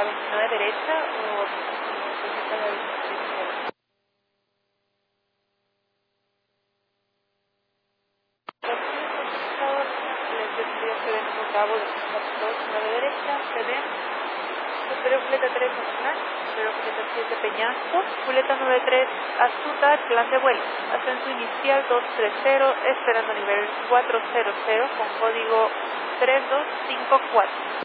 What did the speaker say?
29 derecha o tarjeta de 29. Les tendría que den un cabo de 9 derecha, CD, superior fuleta 3 Nacional, superior fuleta 7 Peñasco, fuleta 93 Astuta, plan de vuelo, ascenso inicial 230, esperando nivel 400 con código 3254.